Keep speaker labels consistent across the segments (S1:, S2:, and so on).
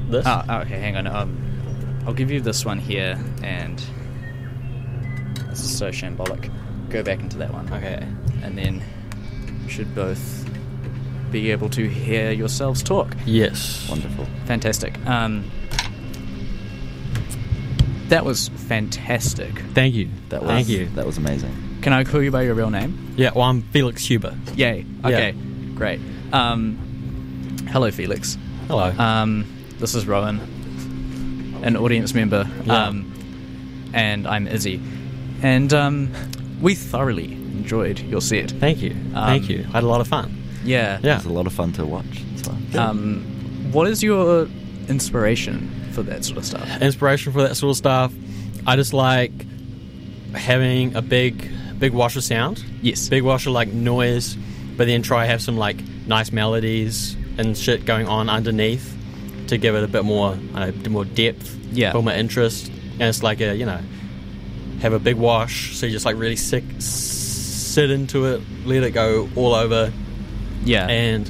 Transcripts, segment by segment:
S1: this.
S2: Oh, okay, hang on. I'll give you this one here, and this is so shambolic. Go back into that one.
S1: Okay.
S2: And then you should both be able to hear yourselves talk.
S1: Yes.
S3: Wonderful.
S2: Fantastic. That was fantastic.
S1: Thank you.
S3: Thank you. That was amazing.
S2: Can I call you by your real name?
S1: Yeah, well, I'm Felix Huber.
S2: Yay. Okay, great. Hello, Felix.
S1: Hello.
S2: This is Rowan, an audience member,
S1: Yeah.
S2: and I'm Izzy. And we thoroughly enjoyed your set.
S1: Thank you. Thank you. I had a lot of fun.
S2: Yeah.
S1: Yeah.
S3: It was a lot of fun to watch as well.
S2: What is your inspiration for that sort of stuff?
S1: Inspiration for that sort of stuff. I just like having a big wash of sound.
S2: Yes.
S1: Big wash of like noise, but then try have some like nice melodies and shit going on underneath to give it a bit more, more depth,
S2: Yeah.
S1: a bit more interest. And it's like have a big wash, so you just like really sit into it, let it go all over,
S2: Yeah.
S1: and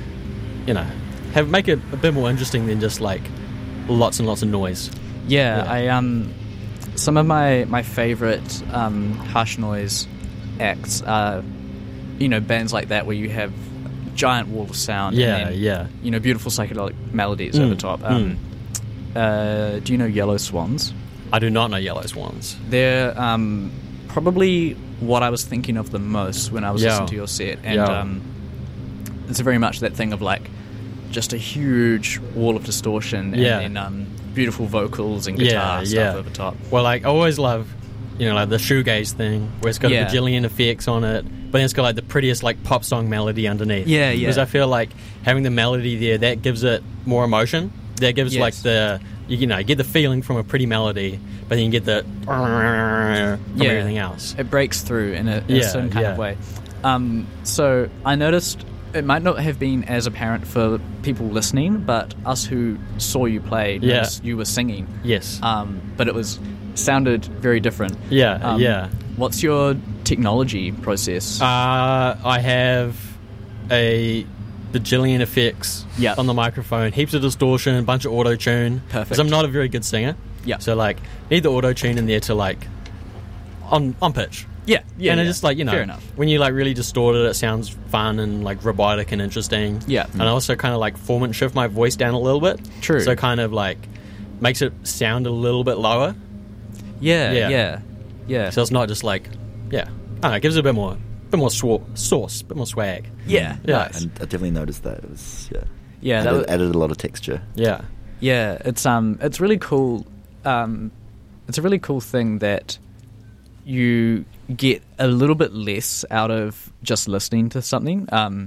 S1: make it a bit more interesting than just like lots and lots of noise.
S2: Yeah,
S1: Yeah.
S2: I some of my favorite harsh noise acts are bands like that where you have giant wall of sound.
S1: Yeah,
S2: and then,
S1: yeah.
S2: Beautiful psychedelic melodies over top. Do you know Yellow Swans?
S1: I do not know Yellow Swans.
S2: They're probably what I was thinking of the most when I was
S1: Yeah.
S2: listening to your set, and
S1: Yeah.
S2: it's very much that thing of like just a huge wall of distortion,
S1: Yeah.
S2: and then beautiful vocals and guitar stuff over top.
S1: Well, like I always love, like the shoegaze thing where it's got
S2: Yeah.
S1: a bajillion effects on it, but then it's got like the prettiest like pop song melody underneath.
S2: Yeah, yeah.
S1: Because I feel like having the melody there, that gives it more emotion. That gives
S2: Yes.
S1: like you get the feeling from a pretty melody, but then you get the from everything else.
S2: It breaks through in a certain kind of way. So I noticed it might not have been as apparent for people listening, but us who saw you play noticed you were singing.
S1: Yes.
S2: But it sounded very different.
S1: Yeah, yeah.
S2: What's your technology process?
S1: I have a bajillion effects
S2: Yeah.
S1: on the microphone, heaps of distortion, a bunch of auto-tune.
S2: Perfect.
S1: Because I'm not a very good singer.
S2: Yeah.
S1: So, like, need the auto-tune in there to, like, on pitch.
S2: yeah,
S1: And it's just, like,
S2: fair enough.
S1: when you, like, really distort it, it sounds fun and, like, robotic and interesting.
S2: Yeah.
S1: And I also kind of, like, form and shift my voice down a little bit.
S2: True.
S1: So kind of, like, makes it sound a little bit lower.
S2: Yeah.
S1: So it's not just, like, I don't know, it gives it a bit more sauce, a bit more swag.
S2: Yeah.
S1: Yeah.
S3: Nice. And I definitely noticed that. It was,
S2: Yeah, that was,
S3: added a lot of texture.
S1: Yeah.
S2: yeah. It's really cool. It's a really cool thing that you get a little bit less out of just listening to something,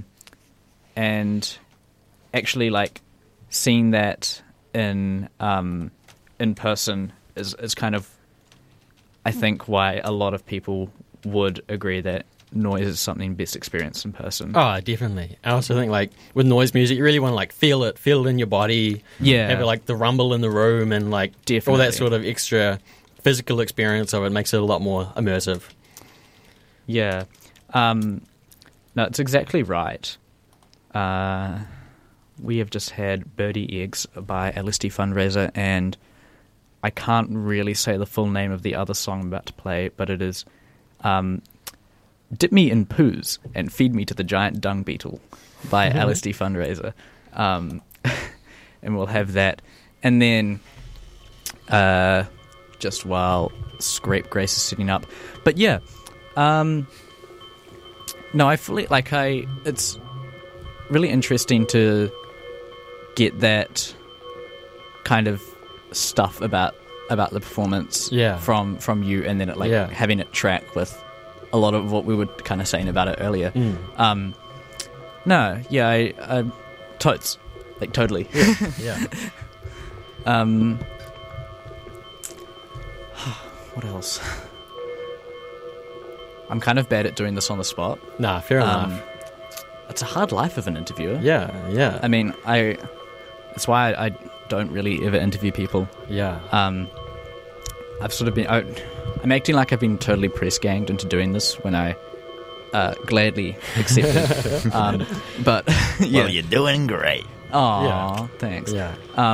S2: and actually like seeing that in person is kind of, I think, why a lot of people would agree that noise is something best experienced in person.
S1: Oh, definitely. I also think, like, with noise music, you really want to, like, feel it in your body.
S2: Yeah.
S1: Have, like, the rumble in the room and, like, all
S2: Definitely.
S1: that sort of extra physical experience of it makes it a lot more immersive.
S2: Yeah. No, it's exactly right. We have just had Birdie Eggs by LSD Fundraiser, and I can't really say the full name of the other song I'm about to play, but it is Dip Me in Poos and Feed Me to the Giant Dung Beetle by LSD Fundraiser. And we'll have that. And then just while Scrape Grace is sitting up. But yeah, no, I fully, it's really interesting to get that kind of stuff about the performance from you, and then having it track with a lot of what we were kind of saying about it earlier. No, yeah, I totes, like, totally.
S1: Yeah.
S2: What else? I'm kind of bad at doing this on the spot.
S1: Nah, fair enough.
S2: It's a hard life of an interviewer.
S1: Yeah.
S2: I mean, that's why I don't really ever interview people.
S1: Yeah.
S2: I've sort of been... I'm acting like I've been totally press-ganged into doing this when I gladly accepted. But, yeah.
S3: Well, you're doing great.
S2: Aw, thanks.
S1: Yeah.